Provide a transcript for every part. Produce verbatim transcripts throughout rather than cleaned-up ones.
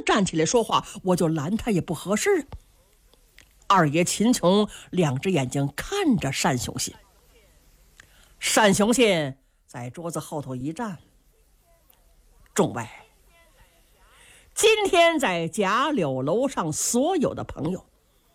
站起来说话，我就拦他也不合适。二爷秦琼两只眼睛看着单雄信，单雄信在桌子后头一站。众位，今天在贾柳楼上所有的朋友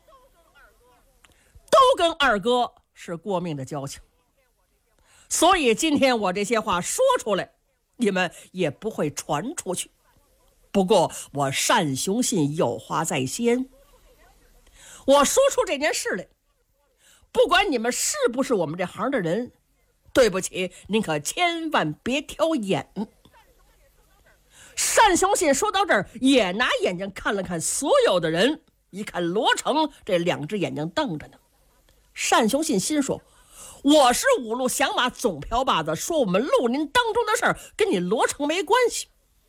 都跟二哥是过命的交情，所以今天我这些话说出来，你们也不会传出去。不过我单雄信有话在先，我说出这件事来，不管你们是不是我们这行的人，对不起，您可千万别挑眼。单雄信说到这儿，也拿眼睛看了看所有的人，一看罗成这两只眼睛瞪着呢。单雄信心说，我是五路响马总瓢把子，说我们陆林当中的事儿跟你罗成没关系。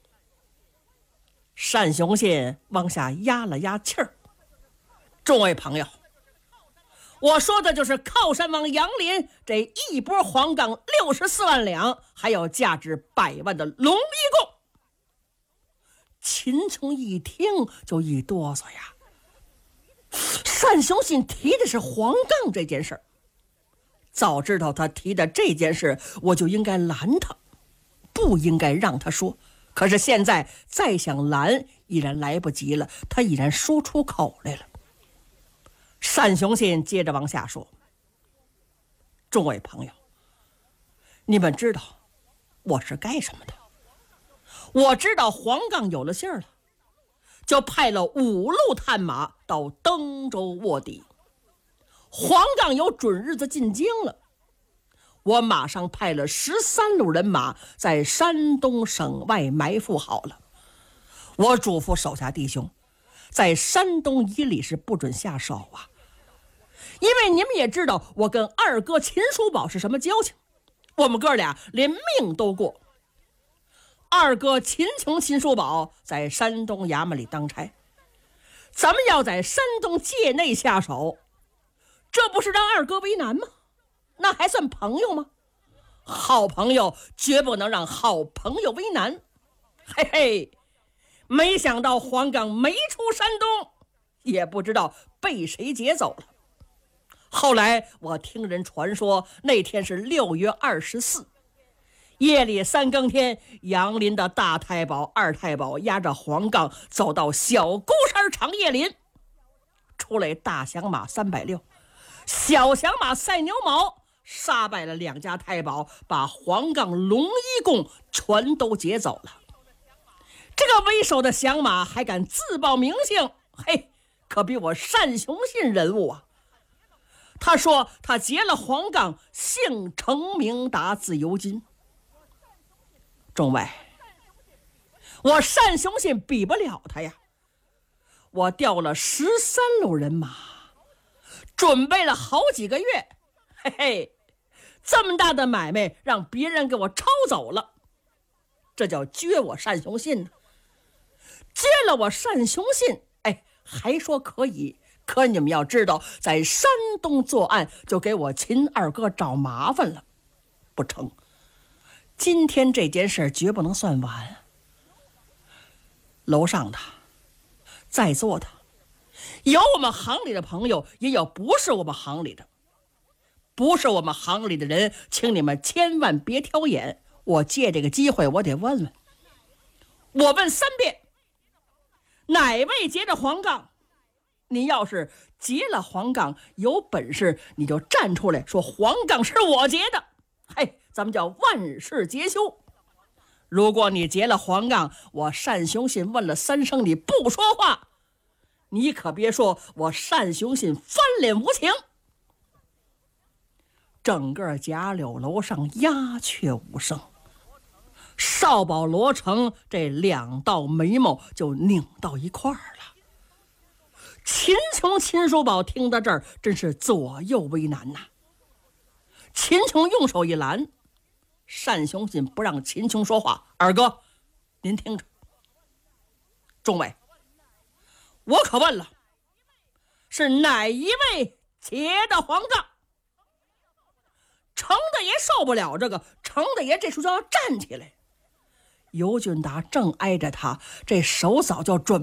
单雄信往下压了压气儿，众位朋友，我说的就是靠山王杨林这一波黄冈六十四万两，还有价值百万的龙一贡。秦琼一听就一哆嗦呀，单雄信提的是黄冈这件事，早知道他提的这件事，我就应该拦他，不应该让他说。可是现在再想拦已然来不及了，他已然说出口来了。单雄信接着往下说，众位朋友，你们知道我是干什么的？我知道黄冈有了信儿了，就派了五路探马到登州卧底。黄冈有准日子进京了，我马上派了十三路人马在山东省外埋伏好了。我嘱咐手下弟兄，在山东以里是不准下手啊，因为你们也知道我跟二哥秦叔宝是什么交情，我们哥俩连命都过。二哥秦琼秦叔宝在山东衙门里当差，咱们要在山东界内下手，这不是让二哥为难吗？那还算朋友吗？好朋友绝不能让好朋友为难。嘿嘿，没想到黄冈没出山东，也不知道被谁劫走了。后来我听人传说，那天是六月二十四，夜里三更天，杨林的大太保、二太保押着黄冈走到小孤山长叶林，出来大响马三百六，小响马赛牛毛，杀败了两家太保，把黄冈龙一贡全都劫走了。这个为首的响马还敢自报名姓，嘿，可比我单雄信人物啊。他说他劫了黄冈，姓程名达，字尤金。众位，我单雄信比不了他呀，我调了十三路人马，准备了好几个月，嘿嘿，这么大的买卖让别人给我抄走了，这叫撅我单雄信呢。撅了我单雄信，哎，还说可以，可你们要知道，在山东作案就给我秦二哥找麻烦了，不成。今天这件事绝不能算完。楼上的，在座的，有我们行里的朋友，也有不是我们行里的。不是我们行里的人，请你们千万别挑眼。我借这个机会，我得问问。我问三遍，哪位劫着黄冈？你要是劫了黄冈，有本事你就站出来说黄冈是我劫的，嘿，咱们叫万事皆休。如果你劫了黄冈，我单雄信问了三声你不说话，你可别说我单雄信翻脸无情。整个贾柳楼上鸦雀无声，少保罗成这两道眉毛就拧到一块儿了。秦琼秦叔宝听到这儿真是左右为难呐、啊。秦琼用手一拦，单雄信不让秦琼说话。二哥，您听着。众位，我可问了，是哪一位劫的黄冈？程大爷受不了这个，程大爷这时候就要站起来。尤俊达正挨着他，这手早就准